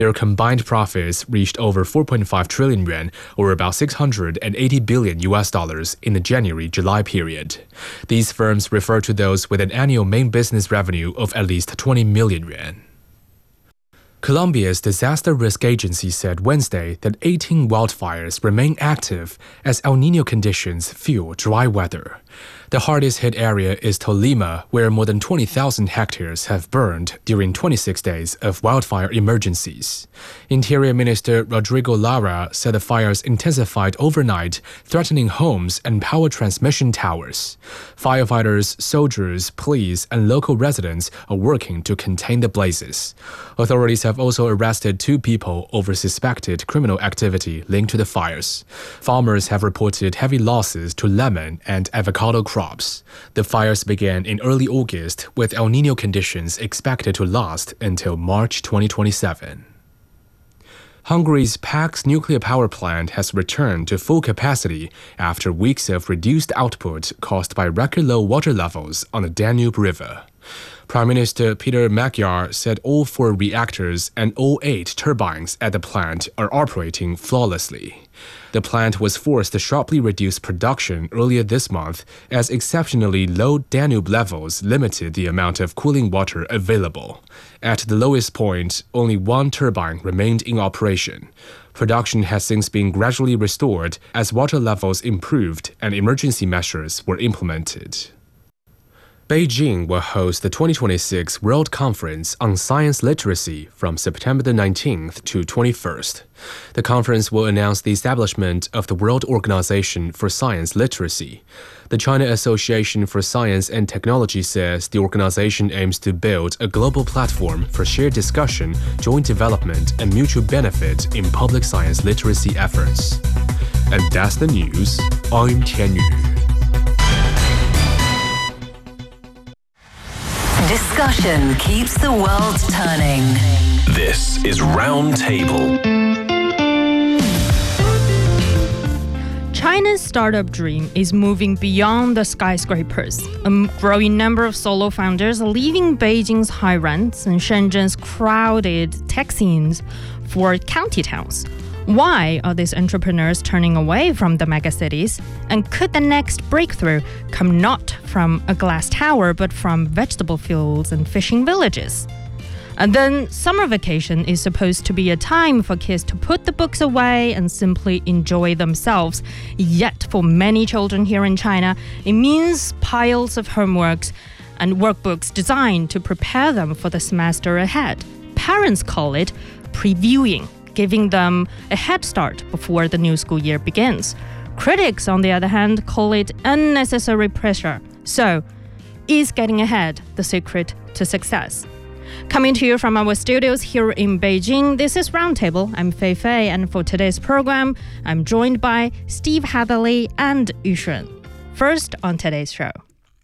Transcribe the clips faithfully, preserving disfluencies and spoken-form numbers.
Their combined profits reached over four point five trillion yuan, or about six hundred eighty billion U S dollars in the January-July period. These firms refer to those with an annual main business revenue of at least twenty million yuan. Colombia's Disaster Risk Agency said Wednesday that eighteen wildfires remain active as El Niño conditions fuel dry weather. The hardest hit area is Tolima, where more than twenty thousand hectares have burned during twenty-six days of wildfire emergencies. Interior Minister Rodrigo Lara said the fires intensified overnight, threatening homes and power transmission towers. Firefighters, soldiers, police, and local residents are working to contain the blazes. Authorities have also arrested two people over suspected criminal activity linked to the fires. Farmers have reported heavy losses to lemon and avocado crops. The fires began in early August, with El Niño conditions expected to last until March twenty twenty-seven. Hungary's Paks nuclear power plant has returned to full capacity after weeks of reduced output caused by record-low water levels on the Danube River. Prime Minister Peter Magyar said all four reactors and all eight turbines at the plant are operating flawlessly. The plant was forced to sharply reduce production earlier this month as exceptionally low Danube levels limited the amount of cooling water available. At the lowest point, only one turbine remained in operation. Production has since been gradually restored as water levels improved and emergency measures were implemented. Beijing will host the twenty twenty-six World Conference on Science Literacy from September the nineteenth to twenty-first. The conference will announce the establishment of the World Organization for Science Literacy. The China Association for Science and Technology says the organization aims to build a global platform for shared discussion, joint development, and mutual benefit in public science literacy efforts. And that's the news. I'm Tian Yu. Discussion keeps the world turning. This is Roundtable. China's startup dream is moving beyond the skyscrapers. A growing number of solo founders are leaving Beijing's high rents and Shenzhen's crowded tech scenes for county towns. Why are these entrepreneurs turning away from the megacities? And could the next breakthrough come not from a glass tower, but from vegetable fields and fishing villages? And then summer vacation is supposed to be a time for kids to put the books away and simply enjoy themselves. Yet for many children here in China, it means piles of homeworks and workbooks designed to prepare them for the semester ahead. Parents call it previewing, giving them a head start before the new school year begins. Critics, on the other hand, call it unnecessary pressure. So, is getting ahead the secret to success? Coming to you from our studios here in Beijing, this is Roundtable. I'm Fei Fei, and for today's program, I'm joined by Steve Hatherley and Yu Shun. First on today's show.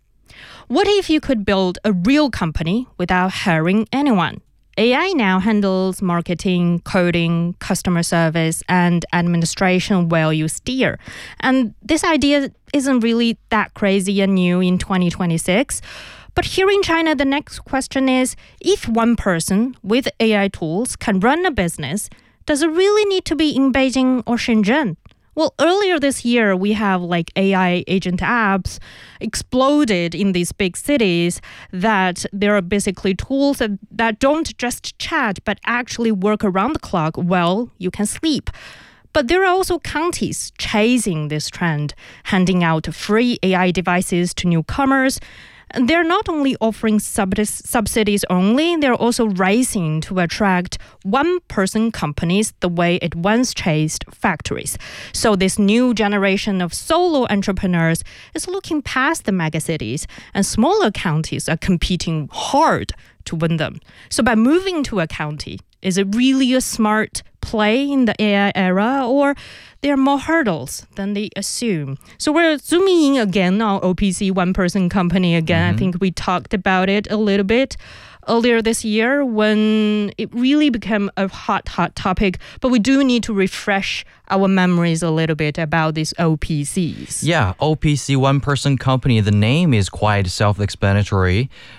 What if you could build a real company without hiring anyone? A I now handles marketing, coding, customer service, and administration while you steer. And this idea isn't really that crazy and new in twenty twenty-six. But here in China, the next question is, if one person with A I tools can run a business, does it really need to be in Beijing or Shenzhen? Well, earlier this year, we have like A I agent apps exploded in these big cities that there are basically tools that, that don't just chat, but actually work around the clock while you can sleep. But there are also counties chasing this trend, handing out free A I devices to newcomers. And they're not only offering subsidies only, they're also racing to attract one-person companies the way it once chased factories. So this new generation of solo entrepreneurs is looking past the megacities, and smaller counties are competing hard to win them. So by moving to a county, is it really a smart play in the A I era, or there are more hurdles than they assume? So we're zooming in again on O P C, one-person company again. Mm-hmm. I think we talked about it a little bit earlier this year when it really became a hot, hot topic. But we do need to refresh our memories a little bit about these O P Cs. Yeah, O P C, one-person company, the name is quite self-explanatory.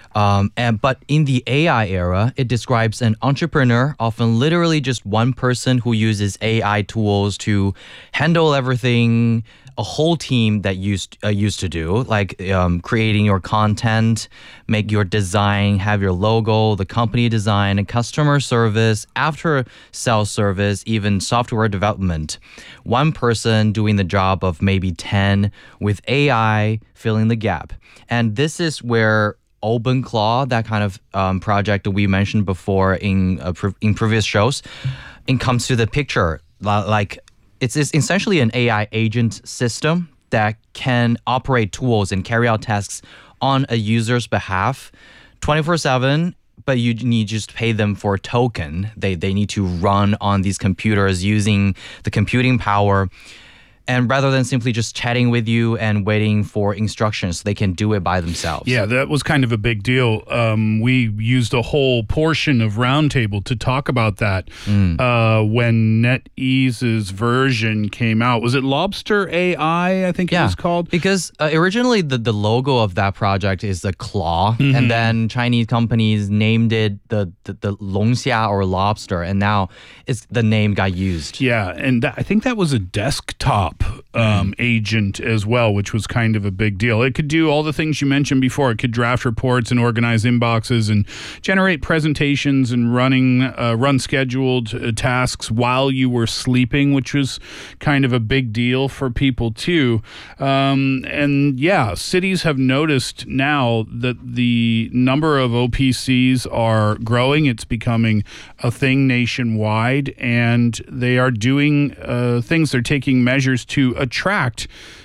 Um, and but in the A I era, it describes an entrepreneur, often literally just one person who uses A I tools to handle everything a whole team that used uh, used to do, like um, creating your content, make your design, have your logo, the company design, and customer service, after sales service, even software development. One person doing the job of maybe ten, with A I filling the gap. And this is where OpenClaw, that kind of um, project that we mentioned before in uh, pre- in previous shows, it comes to the picture. Like, it's, it's essentially an A I agent system that can operate tools and carry out tasks on a user's behalf twenty-four seven, but you need to just pay them for a token. They, they need to run on these computers using the computing power. And rather than simply just chatting with you and waiting for instructions, they can do it by themselves. Yeah, that was kind of a big deal. Um, we used a whole portion of Roundtable to talk about that mm. uh, when NetEase's version came out. Was it Lobster A I, I think yeah, it was called? Because uh, originally the, the logo of that project is the claw, mm-hmm. and then Chinese companies named it the, the, the Longxia or lobster, and now it's the name got used. Yeah, and th- I think that was a desktop Um, agent as well, which was kind of a big deal. It could do all the things you mentioned before. It could draft reports and organize inboxes and generate presentations and running uh, run scheduled uh, tasks while you were sleeping, which was kind of a big deal for people too. Um, and yeah, cities have noticed now that the number of O P Cs are growing. It's becoming a thing nationwide, and they are doing uh, things. They're taking measures to attract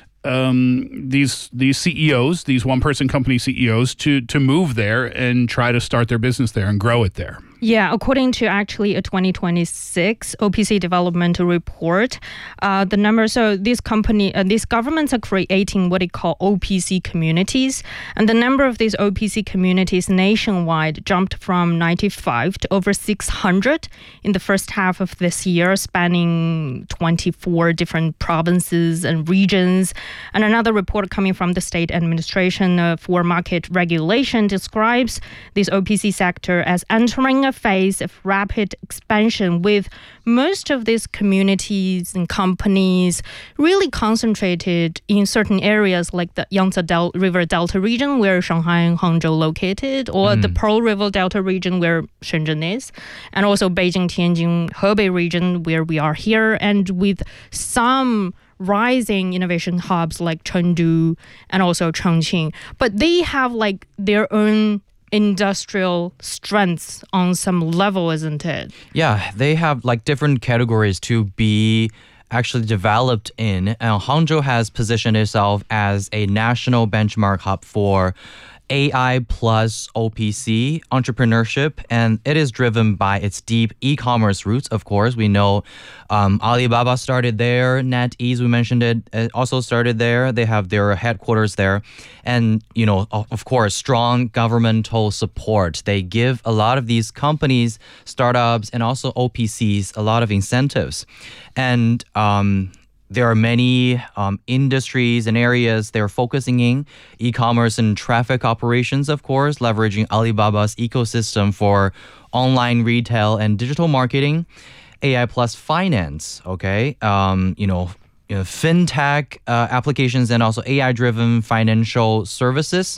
um, these these C E Os, these one-person company C E Os, to to move there and try to start their business there and grow it there. Yeah, according to actually a twenty twenty-six O P C development report, uh, the number, so this company, uh, these governments are creating what they call O P C communities, and the number of these O P C communities nationwide jumped from ninety-five to over six hundred in the first half of this year, spanning twenty-four different provinces and regions. And another report coming from the State Administration uh, for Market Regulation describes this O P C sector as entering a phase of rapid expansion, with most of these communities and companies really concentrated in certain areas like the Yangtze Del- River Delta region, where Shanghai and Hangzhou located, or mm. the Pearl River Delta region, where Shenzhen is, and also Beijing, Tianjin, Hebei region, where we are here, and with some rising innovation hubs like Chengdu and also Chongqing. But they have like their own industrial strengths on some level, isn't it? Yeah, they have like different categories to be actually developed in. And Hangzhou has positioned itself as a national benchmark hub for A I plus O P C entrepreneurship, and it is driven by its deep e-commerce roots. Of course, we know um, Alibaba started there, NetEase, we mentioned it, it also started there. They have their headquarters there, and you know, of course, strong governmental support. They give a lot of these companies, startups, and also O P Cs a lot of incentives, and um, there are many um, industries and areas they're focusing in, e-commerce and traffic operations, of course, leveraging Alibaba's ecosystem for online retail and digital marketing, A I plus finance, okay, um, you know, you know, fintech uh, applications, and also A I-driven financial services,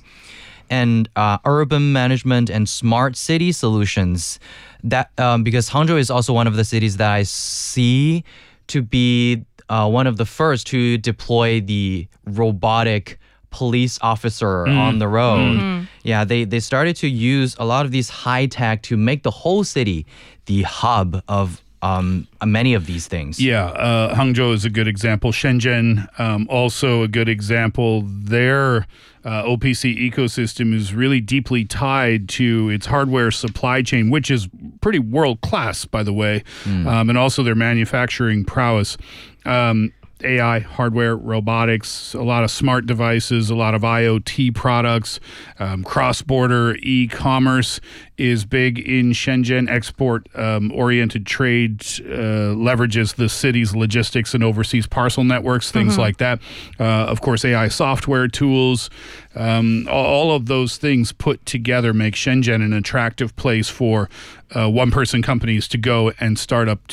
and uh, urban management and smart city solutions. That um, because Hangzhou is also one of the cities that I see to be Uh, one of the first to deploy the robotic police officer mm. on the road. Mm-hmm. Yeah, they, they started to use a lot of these high tech to make the whole city the hub of um, many of these things. Yeah, uh, Hangzhou is a good example. Shenzhen, um, also a good example. Their uh, O P C ecosystem is really deeply tied to its hardware supply chain, which is pretty world class, by the way, mm. um, and also their manufacturing prowess. Um, A I, hardware, robotics, a lot of smart devices, a lot of I O T products, um, cross-border e-commerce is big in Shenzhen. Export-oriented um, trade uh, leverages the city's logistics and overseas parcel networks, things mm-hmm. like that. Uh, of course, A I software tools, um, all of those things put together make Shenzhen an attractive place for uh, one-person companies to go and start up